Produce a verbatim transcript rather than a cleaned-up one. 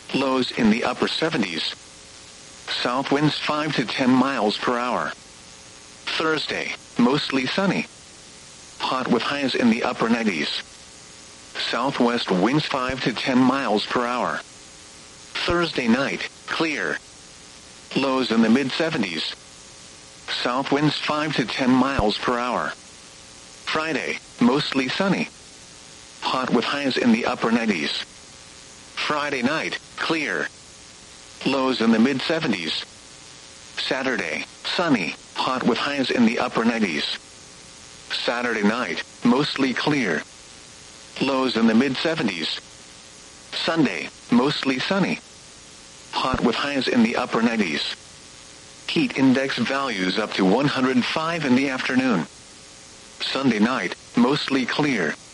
Lows in the upper seventies. South winds five to ten miles per hour. Thursday, mostly sunny. Hot with highs in the upper nineties. Southwest winds five to ten miles per hour. Thursday night, clear. Lows in the mid seventies. South winds five to ten miles per hour. Friday, mostly sunny. Hot with highs in the upper nineties. Friday night, clear. Lows in the mid seventies. Saturday, sunny, hot with highs in the upper nineties. Saturday night, mostly clear. Lows in the mid seventies. Sunday, mostly sunny. Hot with highs in the upper nineties. Heat index values up to one hundred five in the afternoon. Sunday night, mostly clear.